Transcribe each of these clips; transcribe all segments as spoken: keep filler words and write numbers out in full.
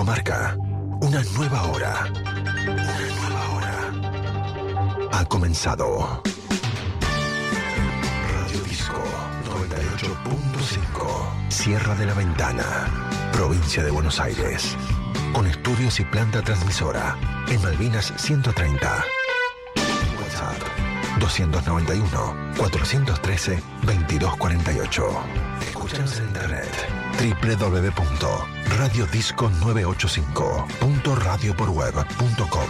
comarca, una nueva hora. Una nueva hora ha comenzado. Radio Disco noventa y ocho punto cinco, Sierra de la Ventana, provincia de Buenos Aires. Con estudios y planta transmisora en Malvinas ciento treinta. WhatsApp doscientos noventa y uno, cuatrocientos trece, veintidós cuarenta y ocho. Escúchanos en internet doble u doble u doble u punto radio disco novecientos ochenta y cinco punto radio por web punto com.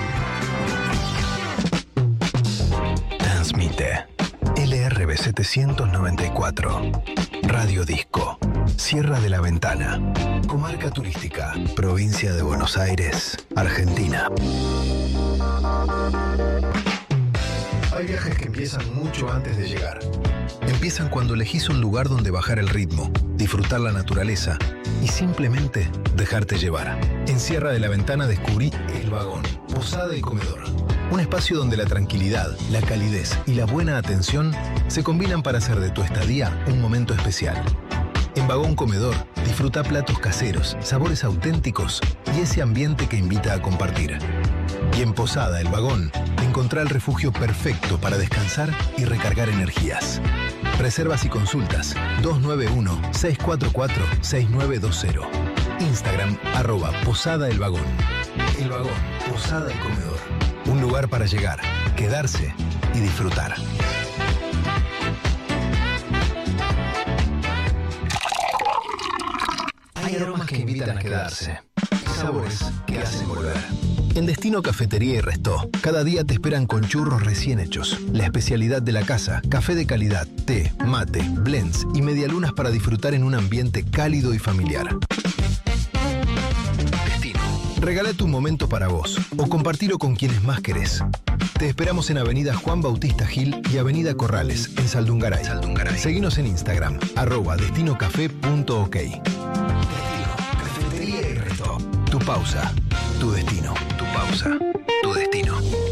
Transmite L R B setecientos noventa y cuatro. Radio Disco, Sierra de la Ventana, comarca turística, provincia de Buenos Aires, Argentina. Hay viajes que empiezan mucho antes de llegar. Empiezan cuando elegís un lugar donde bajar el ritmo, disfrutar la naturaleza y simplemente dejarte llevar. En Sierra de la Ventana descubrí El Vagón, posada y comedor. Un espacio donde la tranquilidad, la calidez y la buena atención se combinan para hacer de tu estadía un momento especial. En Vagón Comedor, disfruta platos caseros, sabores auténticos y ese ambiente que invita a compartir. Y en Posada El Vagón, encontrá el refugio perfecto para descansar y recargar energías. Reservas y consultas dos nueve uno, seis cuatro cuatro, seis nueve dos cero. Instagram arroba Posada El Vagón. El Vagón, Posada y Comedor. Un lugar para llegar, quedarse y disfrutar. Hay aromas que invitan a quedarse y sabores que hacen volver. En Destino Cafetería y Restó, cada día te esperan con churros recién hechos, la especialidad de la casa, café de calidad, té, mate, blends y medialunas para disfrutar en un ambiente cálido y familiar. Destino. Regálate un momento para vos o compartilo con quienes más querés. Te esperamos en Avenida Juan Bautista Gil y Avenida Corrales, en Saldungaray. Saldungaray. Seguinos en Instagram, arroba destinocafé punto ok. Destino Cafetería y Restó. Tu pausa, tu destino. Tu pausa, tu destino.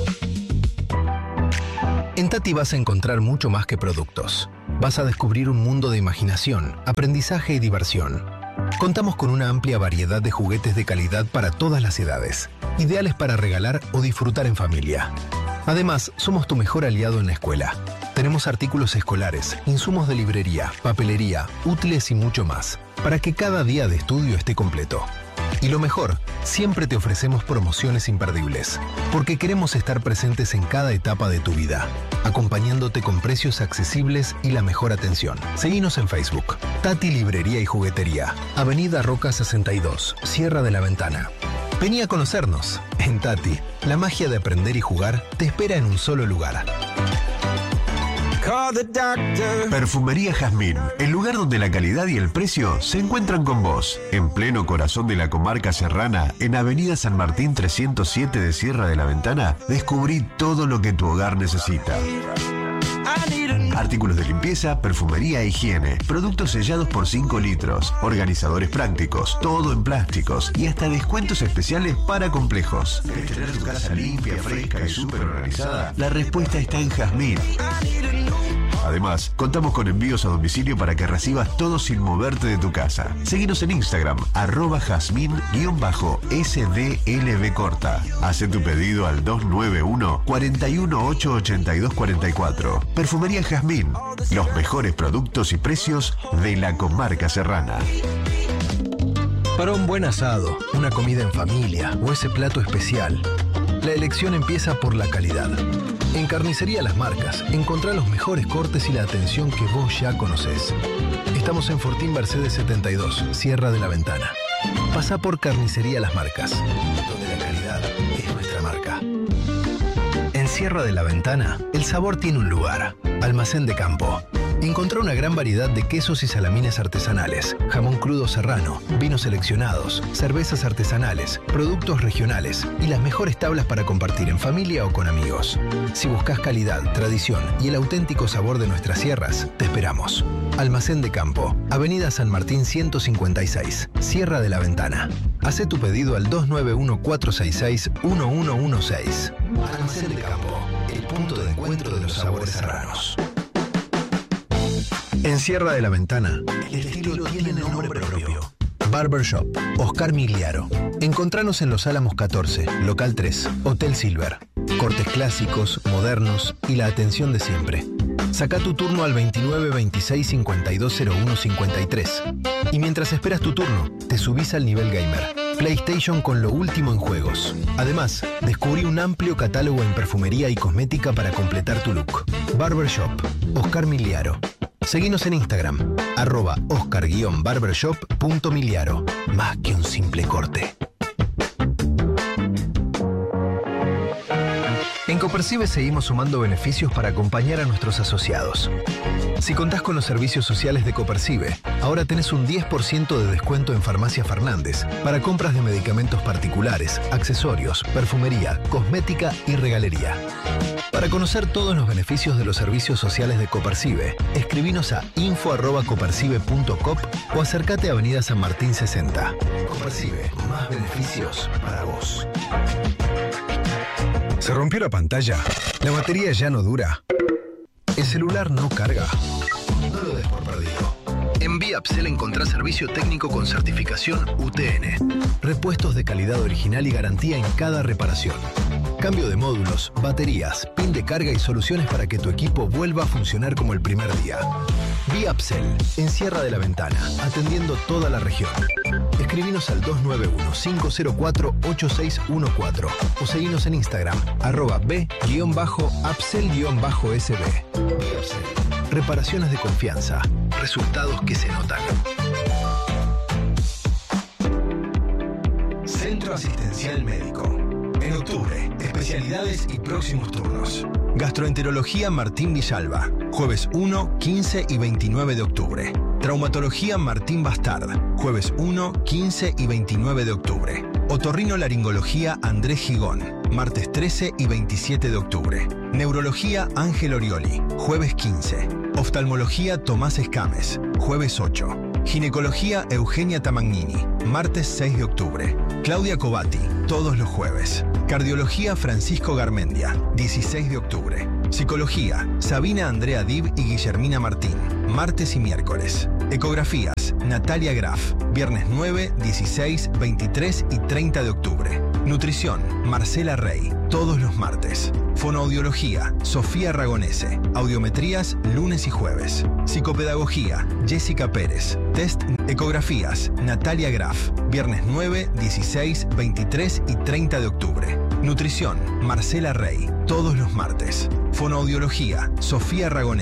En Tati vas a encontrar mucho más que productos. Vas a descubrir un mundo de imaginación, aprendizaje y diversión. Contamos con una amplia variedad de juguetes de calidad para todas las edades, ideales para regalar o disfrutar en familia. Además, somos tu mejor aliado en la escuela. Tenemos artículos escolares, insumos de librería, papelería, útiles y mucho más, para que cada día de estudio esté completo. Y lo mejor, siempre te ofrecemos promociones imperdibles, porque queremos estar presentes en cada etapa de tu vida, acompañándote con precios accesibles y la mejor atención. Seguinos en Facebook, Tati Librería y Juguetería, Avenida Roca sesenta y dos, Sierra de la Ventana. Vení a conocernos. En Tati, la magia de aprender y jugar te espera en un solo lugar. Perfumería Jazmín, el lugar donde la calidad y el precio se encuentran con vos. En pleno corazón de la comarca serrana, en Avenida San Martín trescientos siete de Sierra de la Ventana, descubrí todo lo que tu hogar necesita. Artículos de limpieza, perfumería e higiene, productos sellados por cinco litros, organizadores prácticos, todo en plásticos y hasta descuentos especiales para complejos. ¿Querés tener tu casa limpia, fresca y súper organizada? La respuesta está en Jazmín. Además, contamos con envíos a domicilio para que recibas todo sin moverte de tu casa. Seguinos en Instagram, arroba jazmín-S D L B corta. Hace tu pedido al dos nueve uno, cuatro uno ocho, ocho dos cuatro cuatro. Perfumería Jazmín, los mejores productos y precios de la comarca serrana. Para un buen asado, una comida en familia o ese plato especial, la elección empieza por la calidad. En Carnicería Las Marcas, encontrá los mejores cortes y la atención que vos ya conocés. Estamos en Fortín Mercedes setenta y dos, Sierra de la Ventana. Pasá por Carnicería Las Marcas, donde la calidad es nuestra marca. En Sierra de la Ventana, el sabor tiene un lugar. Almacén de Campo. Encontrá una gran variedad de quesos y salamines artesanales, jamón crudo serrano, vinos seleccionados, cervezas artesanales, productos regionales y las mejores tablas para compartir en familia o con amigos. Si buscas calidad, tradición y el auténtico sabor de nuestras sierras, te esperamos. Almacén de Campo, Avenida San Martín ciento cincuenta y seis, Sierra de la Ventana. Hacé tu pedido al dos nueve uno, cuatro seis seis, uno uno uno seis. Almacén de Campo, el punto de encuentro de los sabores serranos. En Sierra de la Ventana, el estilo tiene nombre propio. Barbershop, Oscar Migliaro. Encontranos en Los Álamos catorce, Local tres, Hotel Silver. Cortes clásicos, modernos y la atención de siempre. Saca tu turno al veintinueve veintiséis cincuenta y dos cero uno cincuenta y tres. Y mientras esperas tu turno, te subís al nivel gamer. PlayStation con lo último en juegos. Además, descubrí un amplio catálogo en perfumería y cosmética para completar tu look. Barbershop, Oscar Migliaro. Seguinos en Instagram, arroba oscar-barbershop.miliaro. Más que un simple corte. En Copercibe seguimos sumando beneficios para acompañar a nuestros asociados. Si contás con los servicios sociales de Copercibe, ahora tenés un diez por ciento de descuento en Farmacia Fernández para compras de medicamentos particulares, accesorios, perfumería, cosmética y regalería. Para conocer todos los beneficios de los servicios sociales de Copercibe, escribinos a info arroba copercibe punto cop o acércate a Avenida San Martín sesenta. Copercibe, más beneficios para vos. ¿Se rompió la pantalla? ¿La batería ya no dura? ¿El celular no carga? No lo des por perdido. En Viapsel encontrás servicio técnico con certificación U T N. Repuestos de calidad original y garantía en cada reparación. Cambio de módulos, baterías, pin de carga y soluciones para que tu equipo vuelva a funcionar como el primer día. Viapsel, en Sierra de la Ventana, atendiendo toda la región. Escribinos al dos nueve uno, cinco cero cuatro, ocho seis uno cuatro o seguinos en Instagram, arroba b-apsel-sb. Viapsel, reparaciones de confianza, resultados que se notan. Centro Asistencial Médico. En octubre, especialidades y próximos turnos. Gastroenterología Martín Villalba, jueves uno, quince y veintinueve de octubre. Traumatología Martín Bastard, jueves uno, quince y veintinueve de octubre. Otorrinolaringología Andrés Gigón, martes trece y veintisiete de octubre. Neurología Ángel Orioli, jueves quince. Oftalmología Tomás Escames, jueves ocho. Ginecología Eugenia Tamagnini, martes seis de octubre. Claudia Cobati, todos los jueves. Cardiología Francisco Garmendia, dieciséis de octubre. Psicología Sabina Andrea Dib y Guillermina Martín, martes y miércoles. Ecografías Natalia Graf, viernes nueve, dieciséis, veintitrés y treinta de octubre. Nutrición Marcela Rey, todos los martes. Fonoaudiología Sofía Ragonese, audiometrías lunes y jueves. Psicopedagogía Jessica Pérez, test ecografías Natalia Graf, viernes nueve, dieciséis, veintitrés y treinta de octubre. Nutrición Marcela Rey, todos los martes. Fonoaudiología Sofía Ragonese.